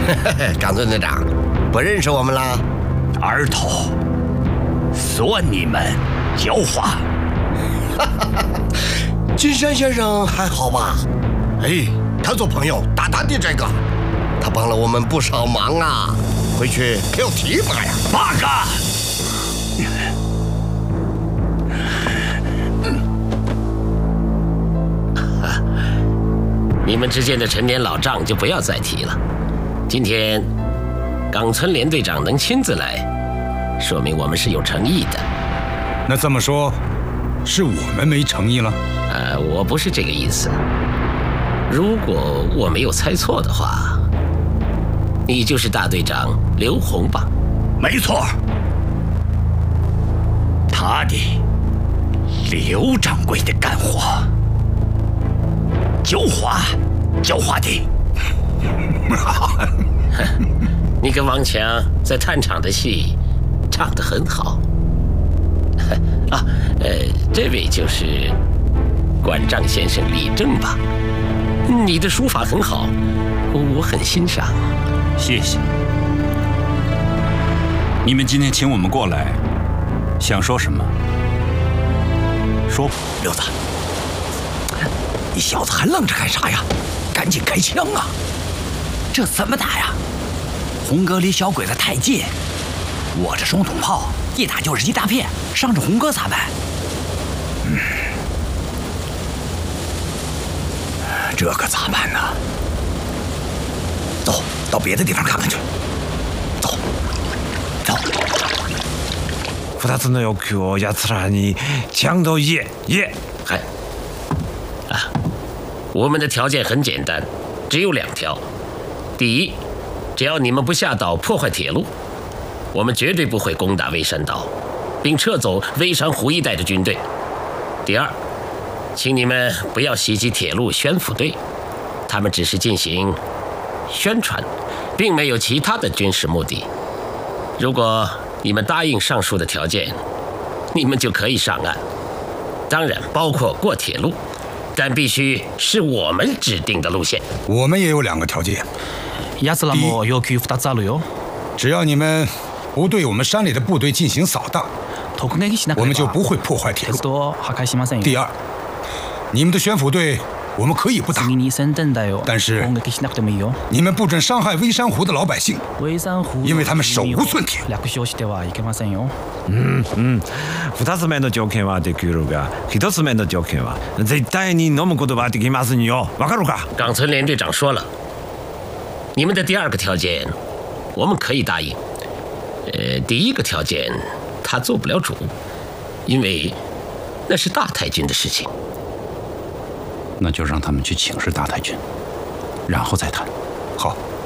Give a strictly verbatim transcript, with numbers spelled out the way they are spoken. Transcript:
冈村队长，不认识我们了？ 儿头，算你们狡猾。 金山先生还好吧？哎，他做朋友大大的这个，他帮了我们不少忙啊，回去可要提拔呀。 八嘎！ 你们之间的陈年老账就不要再提了。今天冈村连队长能亲自来，说明我们是有诚意的。 那这么说，是我们没诚意了？ 呃，我不是这个意思。如果我没有猜错的话，你就是大队长刘洪吧？ 没错，他的刘掌柜的干活。狡猾，狡猾的。 你跟王强在探场的戏唱得很好。啊，呃，这位就是关丈先生李正吧？你的书法很好，我很欣赏。 谢谢。你们今天请我们过来，想说什么？说吧。 刘子。你小子还愣着干啥呀？赶紧开枪啊！这怎么打呀？红哥离小鬼子太近，我这双筒炮一打就是一大片，伤着红哥咋办？嗯，这可咋办呢？走到别的地方看看去。走，走。 二つの欲求を奴らにちゃんと言え言え。 嗨。啊，我们的条件很简单，只有两条。第一，只要你们不下岛破坏铁路，我们绝对不会攻打微山岛，并撤走微山湖一带的军队。第二，请你们不要袭击铁路宣抚队，他们只是进行宣传，并没有其他的军事目的。如果你们答应上述的条件，你们就可以上岸，当然包括过铁路。但必须是我们指定的路线。 我们也有两个条件。 奴らも要求二つあるよ。 只要你们不对我们山里的部队进行扫荡，我们就不会破坏铁路。第二，你们的宣抚队我们可以不打，但是你们不准伤害微山湖的老百姓，因为他们手無寸铁。 うんうん。二つ目の条件はできるが、一つ目の条件は絶対に飲むことはできませんよ。わかるか？ 冈村连队长说了，你们的第二个条件我们可以答应。呃，第一个条件他做不了主，因为那是大太君的事情。 那就让他们去请示大太君，然后再谈。 好。